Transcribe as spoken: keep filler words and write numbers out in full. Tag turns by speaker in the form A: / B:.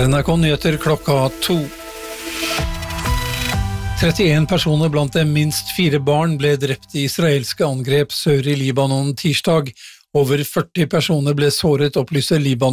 A: N R K Nyheter klokka to. trettien personer blant dem minst fire barn ble drept i israelske angrep sør i Libanon tirsdag. Over førti personer ble såret, opplyser Libanon.